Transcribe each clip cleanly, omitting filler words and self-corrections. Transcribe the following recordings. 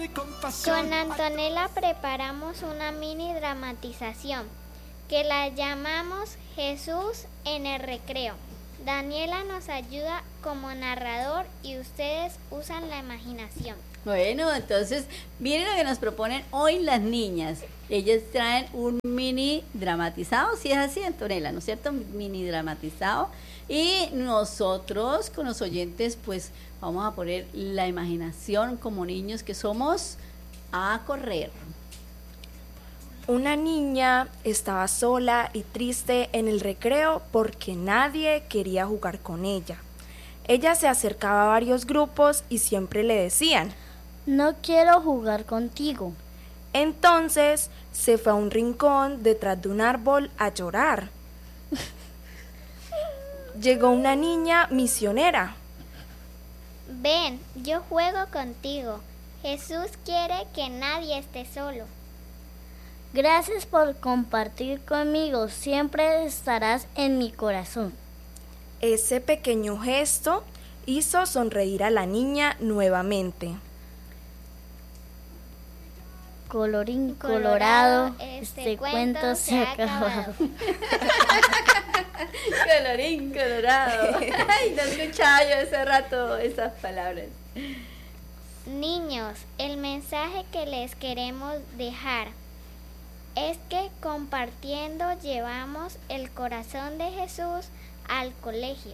Con Antonella preparamos una mini dramatización que la llamamos Jesús en el recreo. Daniela nos ayuda como narrador y ustedes usan la imaginación. Bueno, entonces, miren lo que nos proponen hoy las niñas. Ellas traen un mini dramatizado, si es así, Antonella, ¿no es cierto? Mini dramatizado. Y nosotros, con los oyentes, pues vamos a poner la imaginación como niños que somos a correr. Una niña estaba sola y triste en el recreo porque nadie quería jugar con ella. Ella se acercaba a varios grupos y siempre le decían: no quiero jugar contigo. Entonces se fue a un rincón detrás de un árbol a llorar. Llegó una niña misionera. Ven, yo juego contigo. Jesús quiere que nadie esté solo. Gracias por compartir conmigo, siempre estarás en mi corazón. Ese pequeño gesto hizo sonreír a la niña nuevamente. Colorín colorado, este cuento se ha acabado. Colorín colorado. Ay, no escuchaba yo hace rato esas palabras. Niños, el mensaje que les queremos dejar es que compartiendo llevamos el corazón de Jesús al colegio.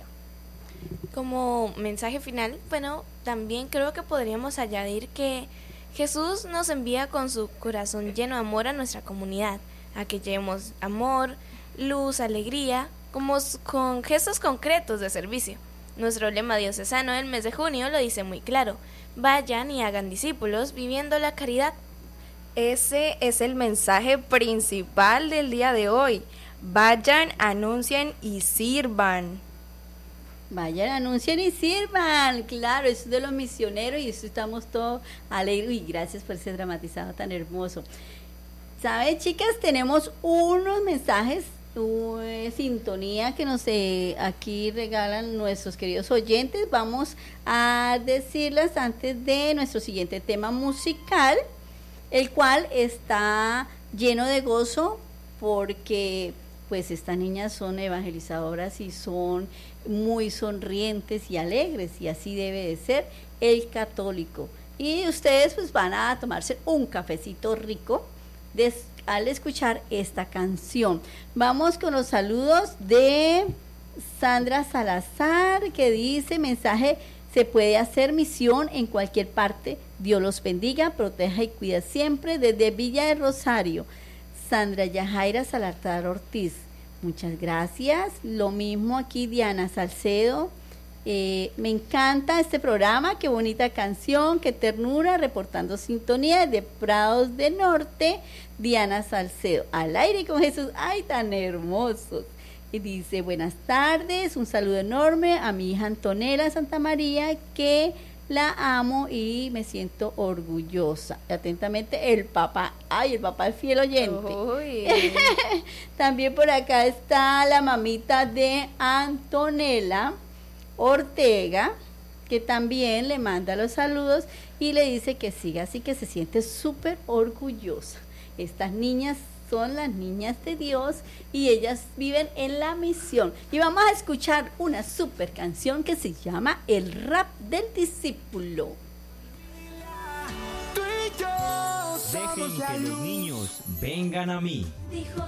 Como mensaje final, bueno, también creo que podríamos añadir que Jesús nos envía con su corazón lleno de amor a nuestra comunidad, a que llevemos amor, luz, alegría, con gestos concretos de servicio. Nuestro lema diocesano del mes de junio lo dice muy claro: vayan y hagan discípulos viviendo la caridad. Ese es el mensaje principal del día de hoy. Vayan, anuncien y sirvan. Vayan, anuncien y sirvan. Claro, eso es de los misioneros y eso estamos todos alegres. Y gracias por ese dramatizado tan hermoso. ¿Saben, chicas? Tenemos unos mensajes, sintonía que nos aquí regalan nuestros queridos oyentes. Vamos a decirlas antes de nuestro siguiente tema musical, el cual está lleno de gozo porque pues estas niñas son evangelizadoras y son muy sonrientes y alegres, y así debe de ser el católico. Y ustedes pues van a tomarse un cafecito rico al escuchar esta canción. Vamos con los saludos de Sandra Salazar, que dice: mensaje: se puede hacer misión en cualquier parte. Dios los bendiga, proteja y cuida siempre, desde Villa de Rosario. Sandra Yajaira Salazar Ortiz, muchas gracias. Lo mismo aquí Diana Salcedo. Me encanta este programa, qué bonita canción, qué ternura, reportando sintonía de Prados del Norte. Diana Salcedo, al aire con Jesús. Ay, tan hermosos. Y dice: buenas tardes, un saludo enorme a mi hija Antonella Santa María, que la amo y me siento orgullosa. Atentamente, el papá. Ay, el papá es fiel oyente. También por acá está la mamita de Antonella Ortega, que también le manda los saludos y le dice que siga así, que se siente súper orgullosa. Estas niñas son las niñas de Dios y ellas viven en la misión. Y vamos a escuchar una súper canción que se llama El Rap del Discípulo. Dejen que los niños vengan a mí.